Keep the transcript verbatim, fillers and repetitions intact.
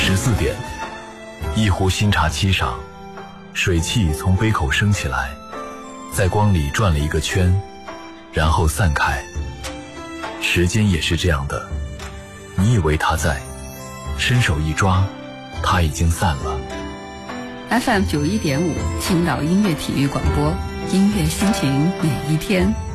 十四点，一壶新茶沏上，水汽从杯口升起来，在光里转了一个圈，然后散开。时间也是这样的，你以为它在，伸手一抓，它已经散了。 F M 九一点五，青岛音乐体育广播，音乐心情每一天。